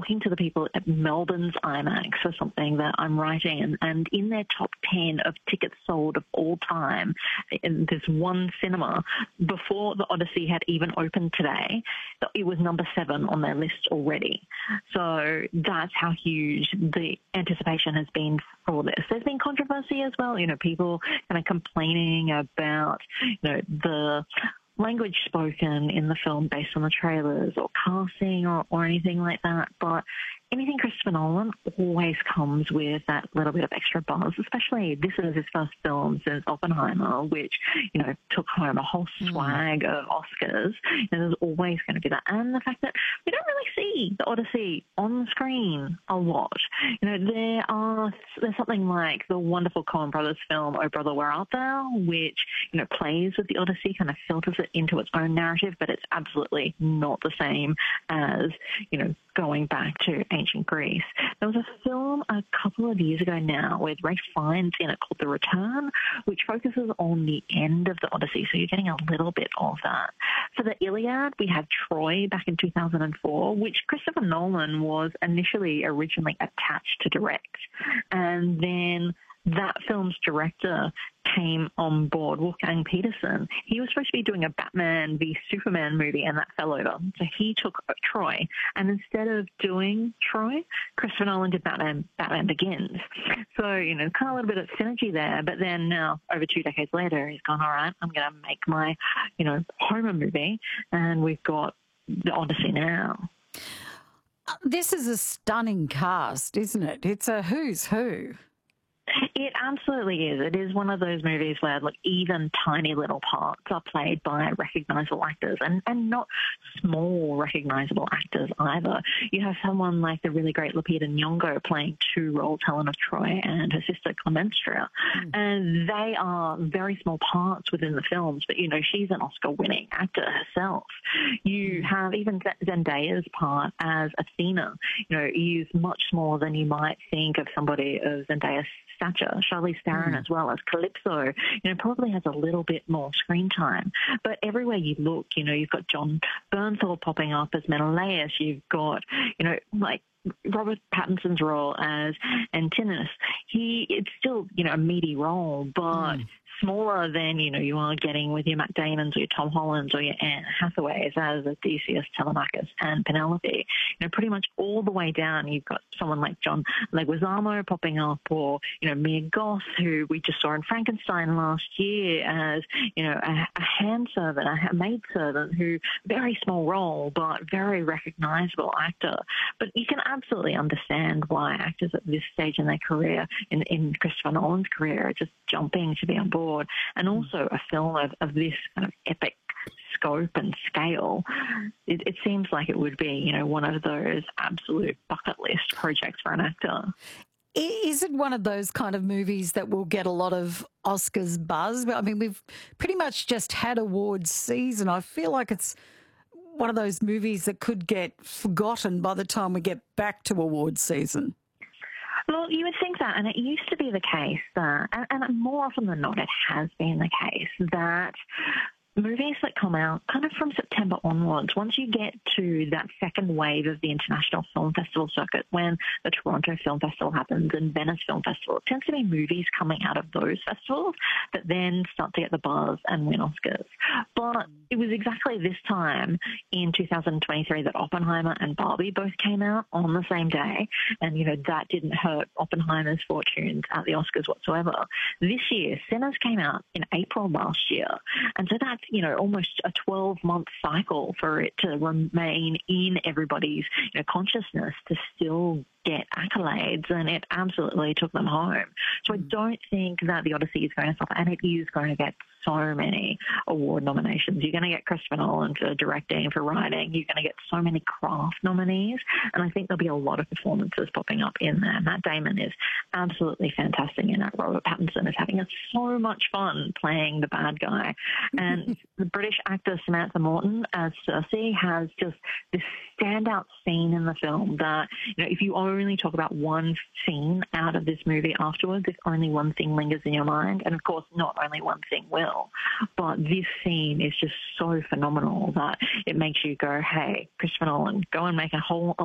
talking to the people at Melbourne's IMAX for something that I'm writing, and in their top 10 of tickets sold of all time in this one cinema, before the Odyssey had even opened today, it was number 7 on their list already. So that's how huge the anticipation has been for this. There's been controversy as well, people kind of complaining about, the language spoken in the film based on the trailers or casting or anything like that. But anything Christopher Nolan always comes with that little bit of extra buzz, especially this is his first film since Oppenheimer, which, took home a whole swag of Oscars. And there's always going to be that. And the fact that we don't really see the Odyssey on the screen a lot. There's something like the wonderful Coen Brothers film, Oh Brother, Where Art Thou, which, plays with the Odyssey, kind of filters it into its own narrative, but it's absolutely not the same as, going back to ancient Greece. There was a film a couple of years ago now with Ralph Fiennes in it called The Return, which focuses on the end of the Odyssey, so you're getting a little bit of that. For the Iliad, we have Troy back in 2004, which Christopher Nolan was originally attached to direct. And then that film's director came on board, Wolfgang Peterson. He was supposed to be doing a Batman v Superman movie, and that fell over. So he took Troy. And instead of doing Troy, Christopher Nolan did Batman Begins. So, kind of a little bit of synergy there. But then now, over 2 decades later, he's gone, all right, I'm going to make my, Homer movie. And we've got the Odyssey now. This is a stunning cast, isn't it? It's a who's who. It absolutely is. It is one of those movies where, even tiny little parts are played by recognisable actors, and not small recognisable actors either. You have someone like the really great Lupita Nyong'o playing 2 roles, Helen of Troy and her sister Clemenstra, and they are very small parts within the films, but, she's an Oscar-winning actor herself. You have even Zendaya's part as Athena, is much smaller than you might think of somebody of Zendaya's stature. Charlize Theron as well as Calypso, probably has a little bit more screen time. But everywhere you look, you've got John Bernthal popping up as Menelaus. You've got, Robert Pattinson's role as Antinous. It's still, a meaty role, but smaller than, you are getting with your Matt Damons or your Tom Hollands or your Anne Hathaways as Odysseus, Telemachus, and Penelope. Pretty much all the way down, you've got someone like John Leguizamo popping up, or, Mia Goth, who we just saw in Frankenstein last year as, a hand servant, a maid servant, who very small role, but very recognizable actor. But you can absolutely understand why actors at this stage in their career, in Christopher Nolan's career, are just jumping to be on board. And also a film of this kind of epic scope and scale, it seems like it would be, one of those absolute bucket list projects for an actor. Is it one of those kind of movies that will get a lot of Oscars buzz? I mean, we've pretty much just had awards season. I feel like it's one of those movies that could get forgotten by the time we get back to awards season. Well, you would think that, and it used to be the case that, and more often than not, it has been the case that movies that come out kind of from September onwards, once you get to that second wave of the International Film Festival circuit, when the Toronto Film Festival happens and Venice Film Festival, it tends to be movies coming out of those festivals that then start to get the buzz and win Oscars. But it was exactly this time in 2023 that Oppenheimer and Barbie both came out on the same day. And, that didn't hurt Oppenheimer's fortunes at the Oscars whatsoever. This year, Sinners came out in April last year. And so that's, almost a 12-month cycle for it to remain in everybody's, consciousness to still get accolades, and it absolutely took them home. So I don't think that the Odyssey is going to suffer, and it is going to get so many award nominations. You're going to get Christopher Nolan for directing, for writing. You're going to get so many craft nominees, and I think there'll be a lot of performances popping up in there. Matt Damon is absolutely fantastic in it. Robert Pattinson is having so much fun playing the bad guy. And the British actor Samantha Morton as Cersei has just this standout scene in the film that, if you only talk about one scene out of this movie afterwards, if only one thing lingers in your mind, and of course not only one thing will, but this scene is just so phenomenal that it makes you go, hey, Christopher Nolan, go and make a whole